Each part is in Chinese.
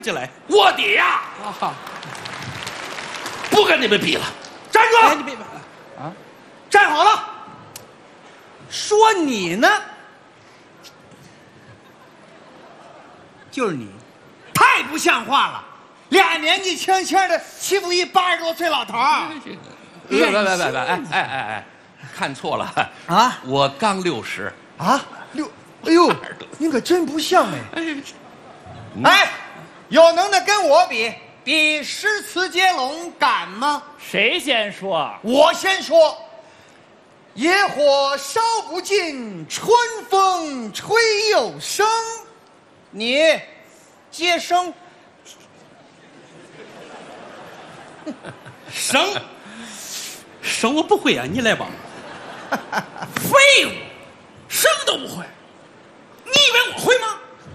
进来， 卧底呀！不跟你们比了，站住！ 哎，你别啊，站好了。说你呢，就是你，太不像话了！俩年纪轻轻的欺负一80多岁老头儿。 别，哎，看错了啊！ 我刚60 啊哎呦，您可真不像哎！有能耐跟我比诗词接龙敢吗？ 谁先说？ 我先说。野火烧不尽，春风吹又生。你接生， 生我不会啊，你来吧。废物，生都不会，你以为我会吗？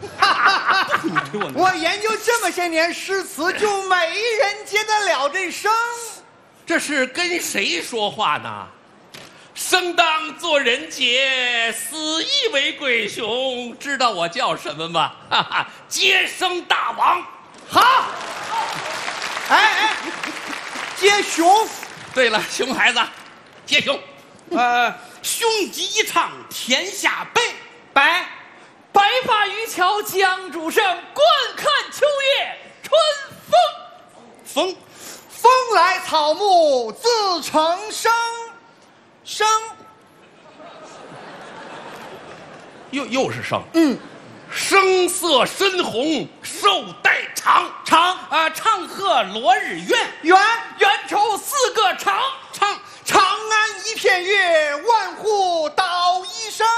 我研究这么些年诗词，就没人接得了这声。 这是跟谁说话呢？生当作人杰，死亦为鬼雄。知道我叫什么吗？哈哈，接生大王。 好，哎，接熊。 对了，熊孩子，接熊。 雄鸡一唱天下白， 白发渔樵江渚上，观看秋月春风。 风来草木自成声， 又是生。声色深红，寿带长。 长河落日圆， 圆抽4个长。 长安一片月，万户捣衣声。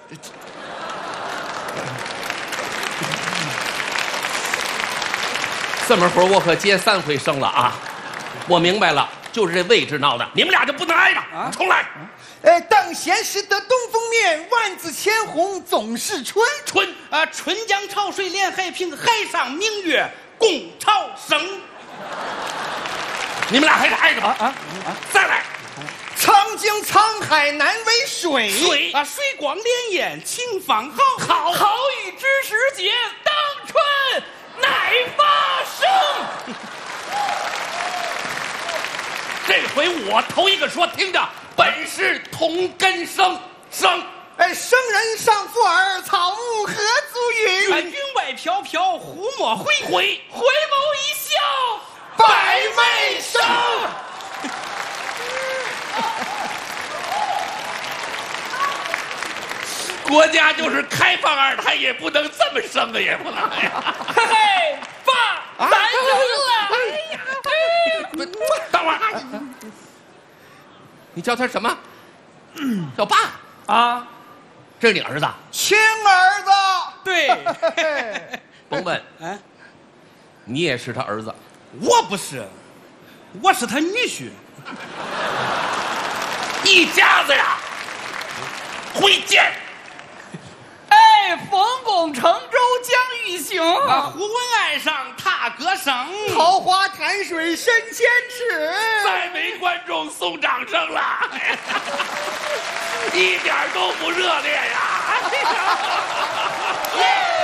这么会儿我可接3回生了啊！我明白了，就是这位置闹的，你们俩就不能挨着。重来。 等闲识得东风面，万紫千红总是春。 春江潮水连海平，海上明月共潮生。 你们俩还是挨着再来。 长江沧海难为水， 水光潋滟晴方好。 好雨知时节，当春乃发生。 这回我头一个说，听着，本是同根生。 生人尚复尔，草木何足云？ 云外飘飘，忽莫回回眸一笑， 百媚生。 国家就是开放2胎，也不能这么生啊，也不能呀。 嘿嘿，爸，咱生了。 等会儿，你叫他什么？叫爸啊？ 这是你儿子？ 亲儿子。 对。 甭问，你也是他儿子？ 我不是，我是他女婿。 一家子呀，会见。 丰功成舟将欲行， 忽闻岸上踏歌声， 桃花潭水深千尺， 再没观众送掌声了，一点都不热烈呀！